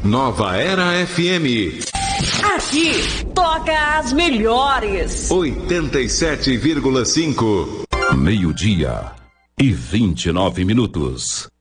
Nova Era FM. Aqui toca as melhores. 87,5. 12:29.